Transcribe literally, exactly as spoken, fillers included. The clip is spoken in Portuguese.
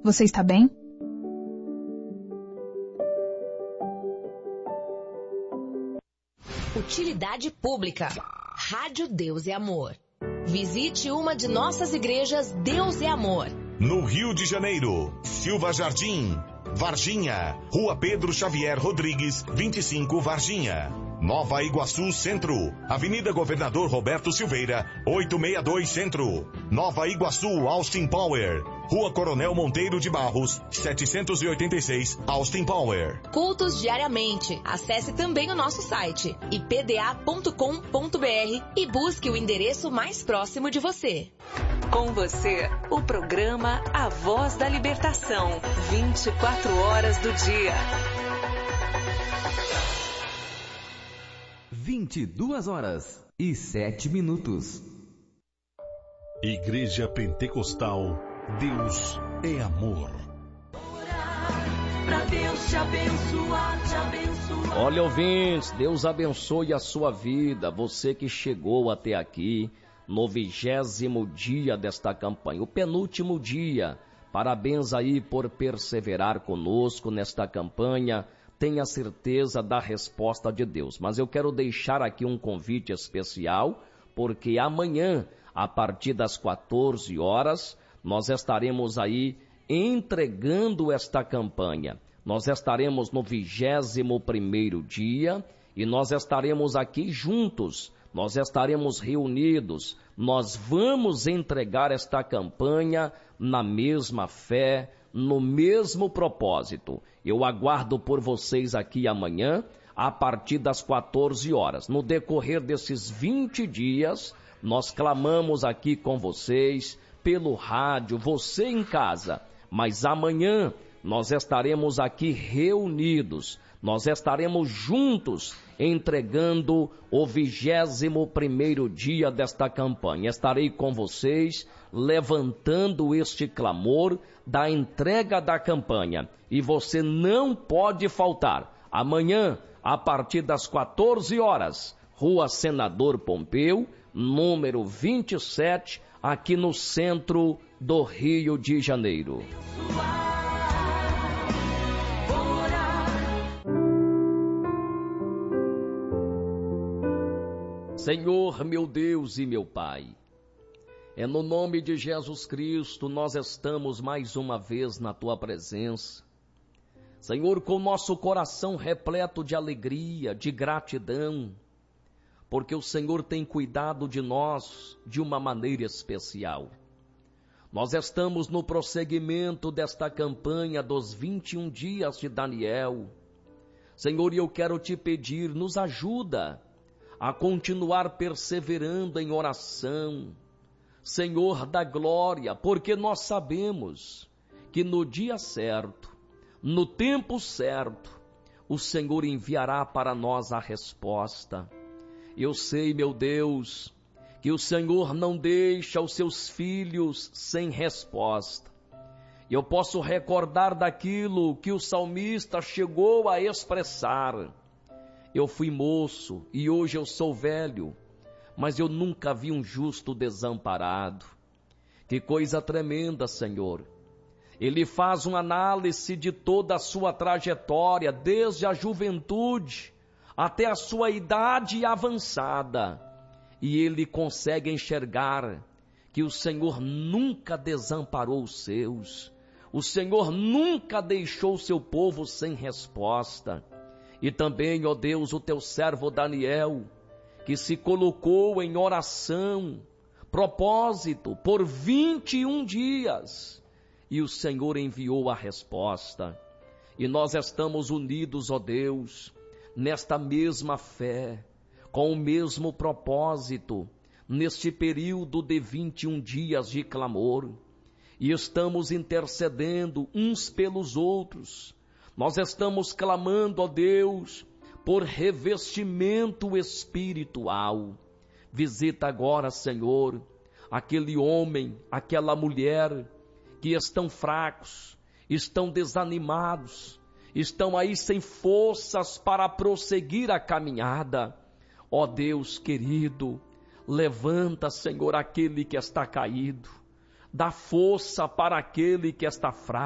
Você está bem? Utilidade pública. Rádio Deus é Amor. Visite uma de nossas igrejas Deus é Amor. No Rio de Janeiro, Silva Jardim, Varginha, Rua Pedro Xavier Rodrigues, vinte e cinco, Varginha. Nova Iguaçu Centro, Avenida Governador Roberto Silveira, oitocentos e sessenta e dois Centro. Nova Iguaçu Austin Power, Rua Coronel Monteiro de Barros, setecentos e oitenta e seis, Austin Power. Cultos diariamente. Acesse também o nosso site i p d a ponto com ponto b r e busque o endereço mais próximo de você. Com você, o programa A Voz da Libertação, vinte e quatro horas do dia. vinte e duas horas e sete minutos. Igreja Pentecostal, Deus é Amor. Pra Deus te abençoar, te abençoar. Olha, ouvintes, Deus abençoe a sua vida, você que chegou até aqui no vigésimo dia desta campanha, o penúltimo dia. Parabéns aí por perseverar conosco nesta campanha. Tenha certeza da resposta de Deus. Mas eu quero deixar aqui um convite especial, porque amanhã, a partir das quatorze horas, nós estaremos aí entregando esta campanha. Nós estaremos no vigésimo primeiro dia e nós estaremos aqui juntos, nós estaremos reunidos, nós vamos entregar esta campanha na mesma fé, no mesmo propósito. Eu aguardo por vocês aqui amanhã, a partir das quatorze horas. No decorrer desses vinte dias, nós clamamos aqui com vocês, pelo rádio, você em casa. Mas amanhã, nós estaremos aqui reunidos, nós estaremos juntos, entregando o vigésimo primeiro dia desta campanha. Estarei com vocês, levantando este clamor da entrega da campanha. E você não pode faltar. Amanhã, a partir das quatorze horas, Rua Senador Pompeu, número vinte e sete, aqui no centro do Rio de Janeiro. Senhor, meu Deus e meu Pai, é no nome de Jesus Cristo nós estamos mais uma vez na Tua presença. Senhor, com nosso coração repleto de alegria, de gratidão, porque o Senhor tem cuidado de nós de uma maneira especial. Nós estamos no prosseguimento desta campanha dos vinte e um dias de Daniel. Senhor, eu quero te pedir, nos ajuda a continuar perseverando em oração, Senhor da glória, porque nós sabemos que no dia certo, no tempo certo, o Senhor enviará para nós a resposta. Eu sei, meu Deus, que o Senhor não deixa os seus filhos sem resposta. Eu posso recordar daquilo que o salmista chegou a expressar. Eu fui moço e hoje eu sou velho, mas eu nunca vi um justo desamparado. Que coisa tremenda, Senhor. Ele faz uma análise de toda a sua trajetória, desde a juventude até a sua idade avançada. E ele consegue enxergar que o Senhor nunca desamparou os seus. O Senhor nunca deixou o seu povo sem resposta. E também, ó Deus, o teu servo Daniel, que se colocou em oração, propósito, por vinte e um dias, e o Senhor enviou a resposta. E nós estamos unidos, ó Deus, nesta mesma fé, com o mesmo propósito, neste período de vinte e um dias de clamor, e estamos intercedendo uns pelos outros. Nós estamos clamando, ó Deus, por revestimento espiritual. Visita agora, Senhor, aquele homem, aquela mulher que estão fracos, estão desanimados, estão aí sem forças para prosseguir a caminhada. Ó Deus querido, levanta, Senhor, aquele que está caído, dá força para aquele que está fraco.